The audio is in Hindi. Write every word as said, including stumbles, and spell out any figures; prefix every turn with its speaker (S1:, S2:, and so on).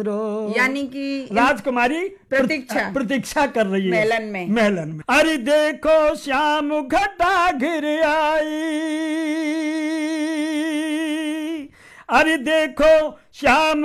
S1: रो।
S2: यानी कि
S1: राजकुमारी
S2: प्रतीक्षा
S1: प्रतीक्षा कर रही है
S2: मेलन में
S1: मेलन में। अरे देखो श्याम घटा घिर आई, अरे देखो श्याम